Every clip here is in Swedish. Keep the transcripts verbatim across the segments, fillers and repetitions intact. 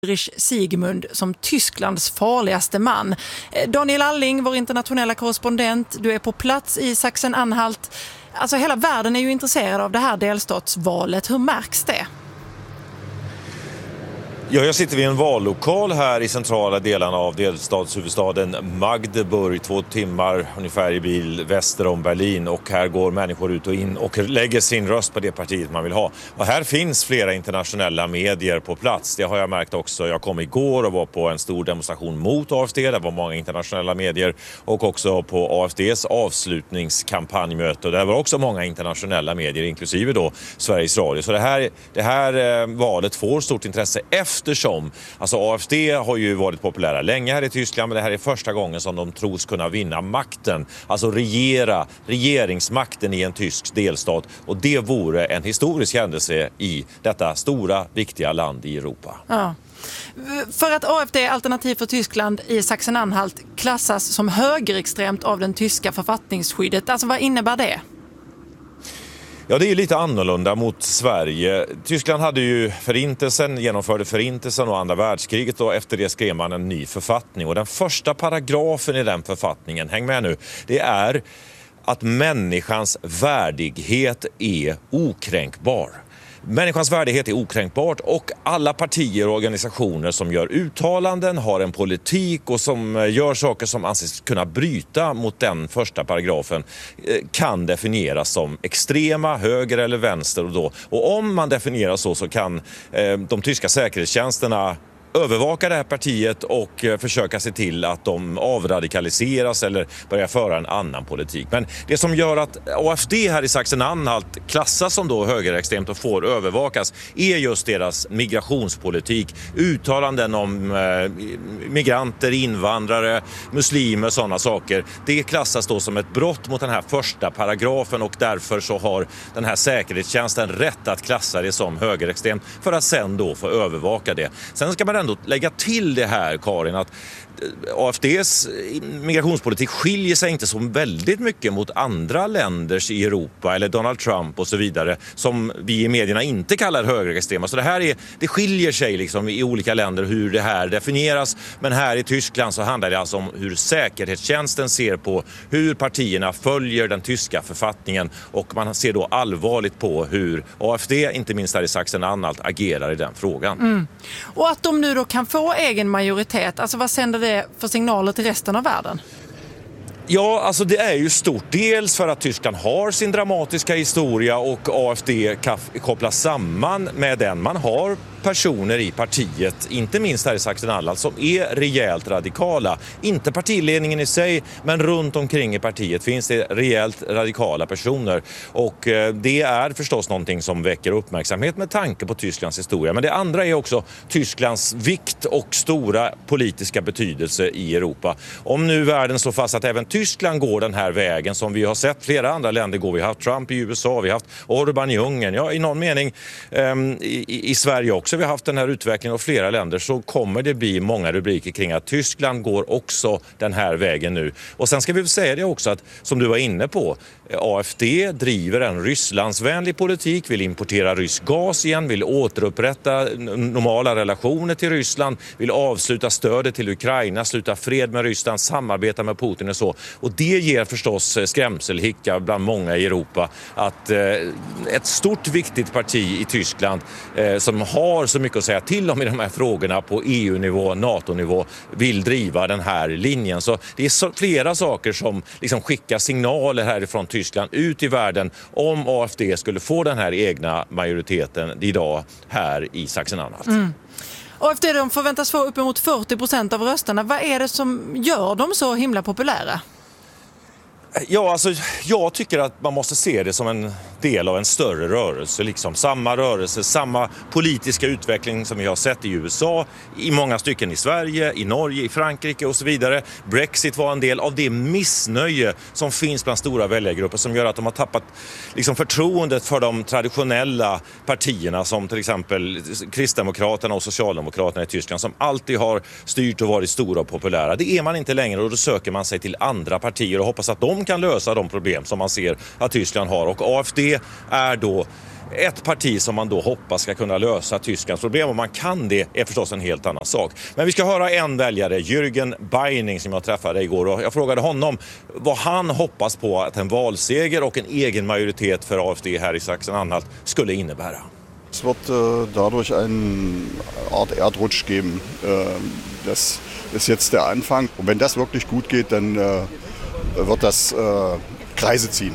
Friedrich Sigmund som Tysklands farligaste man. Daniel Alling, vår internationella korrespondent, du är på plats i Sachsen-Anhalt. Alltså hela världen är ju intresserad av det här delstatsvalet. Hur märks det? Ja, jag sitter vid en vallokal här i centrala delarna av delstatshuvudstaden Magdeburg, två timmar ungefär i bil väster om Berlin, och här går människor ut och in och lägger sin röst på det partiet man vill ha. Och här finns flera internationella medier på plats. Det har jag märkt också. Jag kom igår och var på en stor demonstration mot A F D. Det var många internationella medier, och också på A F D:s avslutningskampanjmöte. Och där var också många internationella medier, inklusive då Sveriges Radio. Så det här, det här valet får stort intresse efter Eftersom, alltså A F D har ju varit populära länge här i Tyskland, men det här är första gången som de tros kunna vinna makten, alltså regera, regeringsmakten i en tysk delstat, och det vore en historisk händelse i detta stora, viktiga land i Europa. Ja. För att A F D, Alternativ för Tyskland, i Sachsen-Anhalt klassas som högerextremt av den tyska författningsskyddet, alltså vad innebär det? Ja, det är lite annorlunda mot Sverige. Tyskland hade ju förintelsen, genomförde förintelsen och andra världskriget, och efter det skrev man en ny författning. Och den första paragrafen i den författningen, häng med nu, det är att människans värdighet är okränkbar. Människans värdighet är okränkbart, och alla partier och organisationer som gör uttalanden, har en politik och som gör saker som anses kunna bryta mot den första paragrafen kan definieras som extrema, höger eller vänster. Och, då. och om man definierar så så kan eh, de tyska säkerhetstjänsterna övervaka det här partiet och försöka se till att de avradikaliseras eller börjar föra en annan politik. Men det som gör att A F D här i Sachsen-Anhalt klassas som då högerextremt och får övervakas är just deras migrationspolitik. Uttalanden om eh, migranter, invandrare, muslimer, sådana saker. Det klassas då som ett brott mot den här första paragrafen, och därför så har den här säkerhetstjänsten rätt att klassa det som högerextremt för att sen då få övervaka det. Sen ska man ändå lägga till det här, Karin, att A F D:s migrationspolitik skiljer sig inte så väldigt mycket mot andra länders i Europa eller Donald Trump och så vidare, som vi i medierna inte kallar högerextrema. Så det här är, det skiljer sig liksom i olika länder hur det här definieras, men här i Tyskland så handlar det alltså om hur säkerhetstjänsten ser på hur partierna följer den tyska författningen, och man ser då allvarligt på hur A F D, inte minst här i Sachsen-Anhalt, agerar i den frågan. Mm. Och att de nu då kan få egen majoritet, alltså vad sänder det för signaler till resten av världen? Ja, alltså det är ju stort. Dels för att Tyskland har sin dramatiska historia och A F D kopplas samman med den. Man har personer i partiet, inte minst här i Sachsen-Anhalt, som är rejält radikala. Inte partiledningen i sig, men runt omkring i partiet finns det rejält radikala personer. Och eh, det är förstås någonting som väcker uppmärksamhet med tanke på Tysklands historia. Men det andra är också Tysklands vikt och stora politiska betydelse i Europa. Om nu världen slår fast att även Tyskland går den här vägen, som vi har sett flera andra länder gå. Vi har haft Trump i U S A, vi har haft Orbán i Ungern, ja i någon mening eh, i, i Sverige också. Så vi har haft den här utvecklingen av flera länder, så kommer det bli många rubriker kring att Tyskland går också den här vägen nu. Och sen ska vi säga det också att, som du var inne på, A F D driver en Rysslandsvänlig politik, vill importera rysk gas igen, vill återupprätta normala relationer till Ryssland, vill avsluta stödet till Ukraina, sluta fred med Ryssland, samarbeta med Putin och så. Och det ger förstås skrämselhicka bland många i Europa att eh, ett stort viktigt parti i Tyskland eh, som har så mycket att säga till om i de här frågorna på E U-nivå, NATO-nivå, vill driva den här linjen. Så det är så, flera saker som liksom skickar signaler härifrån Tyskland ut i världen om A F D skulle få den här egna majoriteten idag här i Sachsen-Anhalt. Mm. A F D, de förväntas få uppemot fyrtio procent av rösterna. Vad är det som gör dem så himla populära? Ja, alltså jag tycker att man måste se det som en del av en större rörelse, liksom samma rörelse, samma politiska utveckling som vi har sett i U S A, i många stycken i Sverige, i Norge, i Frankrike och så vidare. Brexit var en del av det missnöje som finns bland stora väljargrupper, som gör att de har tappat liksom förtroendet för de traditionella partierna, som till exempel Kristdemokraterna och Socialdemokraterna i Tyskland, som alltid har styrt och varit stora och populära. Det är man inte längre, och då söker man sig till andra partier och hoppas att de kan lösa de problem som man ser att Tyskland har. Och A F D är då ett parti som man då hoppas ska kunna lösa Tysklands problem. Och man kan det är förstås en helt annan sak. Men vi ska höra en väljare, Jürgen Beining, som jag träffade igår. Och jag frågade honom vad han hoppas på att en valseger och en egen majoritet för A F D här i Sachsen-Anhalt skulle innebära. Es wird äh, dadurch eine Art Erdrutsch geben. Äh, das ist jetzt der Anfang. Und wenn das wirklich gut geht, dann äh, wird das äh, Kreise ziehen.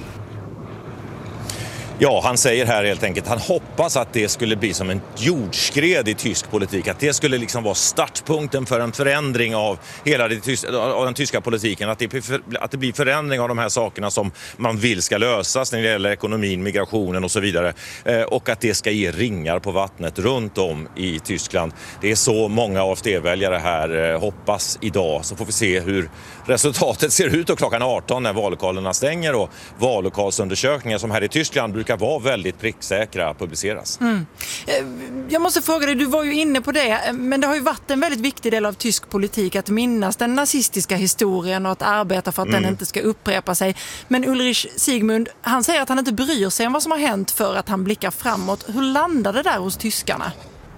Ja, han säger här helt enkelt, han hoppas att det skulle bli som en jordskred i tysk politik. Att det skulle liksom vara startpunkten för en förändring av hela det tyska, av den tyska politiken. Att det, att det blir förändring av de här sakerna som man vill ska lösas när det gäller ekonomin, migrationen och så vidare. Eh, och att det ska ge ringar på vattnet runt om i Tyskland. Det är så många A F D-väljare här eh, hoppas idag. Så får vi se hur resultatet ser ut och klockan arton när vallokalerna stänger och vallokalsundersökningar som här i Tyskland brukar vara väldigt pricksäkra publiceras. Mm. Jag måste fråga dig, du var ju inne på det, men det har ju varit en väldigt viktig del av tysk politik att minnas den nazistiska historien och att arbeta för att mm. den inte ska upprepa sig. Men Ulrich Siegmund, han säger att han inte bryr sig om vad som har hänt för att han blickar framåt. Hur landar det där hos tyskarna?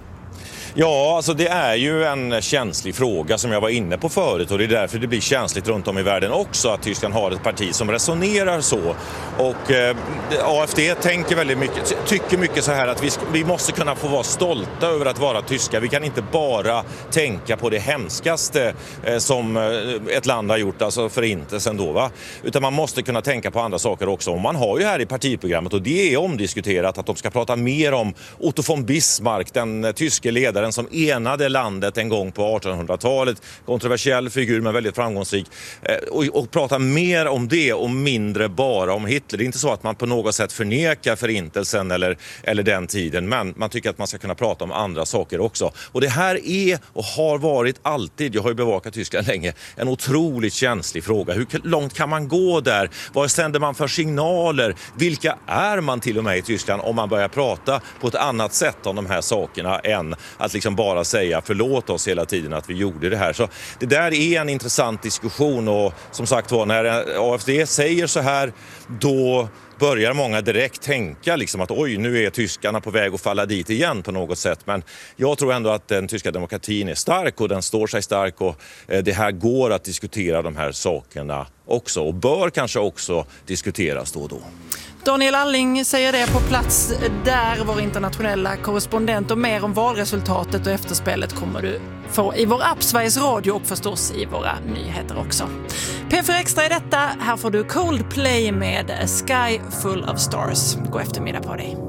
Ja, alltså det är ju en känslig fråga som jag var inne på förut och det är därför det blir känsligt runt om i världen också att Tyskland har ett parti som resonerar så. Och eh, A F D tänker väldigt mycket, tycker mycket så här att vi, vi måste kunna få vara stolta över att vara tyska. Vi kan inte bara tänka på det hemskaste eh, som ett land har gjort, alltså förintelsen då, va? Utan man måste kunna tänka på andra saker också. Och man har ju här i partiprogrammet, och det är omdiskuterat, att de ska prata mer om Otto von Bismarck, den tyske ledaren som enade landet en gång på artonhundratalet. Kontroversiell figur men väldigt framgångsrik. Och, och prata mer om det och mindre bara om Hitler. Det är inte så att man på något sätt förnekar förintelsen eller, eller den tiden. Men man tycker att man ska kunna prata om andra saker också. Och det här är och har varit alltid, jag har ju bevakat Tyskland länge, en otroligt känslig fråga. Hur långt kan man gå där? Vad sänder man för signaler? Vilka är man till och med i Tyskland om man börjar prata på ett annat sätt om de här sakerna än att liksom bara säga förlåt oss hela tiden att vi gjorde det här. Så det där är en intressant diskussion och som sagt var, när A F D säger så här, då börjar många direkt tänka liksom att oj, nu är tyskarna på väg att falla dit igen på något sätt. Men jag tror ändå att den tyska demokratin är stark och den står sig stark och det här går att diskutera de här sakerna också och bör kanske också diskuteras då och då. Daniel Alling säger det på plats där, vår internationella korrespondent, och mer om valresultatet och efterspelet kommer du få i vår app Sveriges Radio och förstås i våra nyheter också. P fyra Extra i detta, här får du Coldplay med A Sky Full of Stars. God eftermiddag på dig.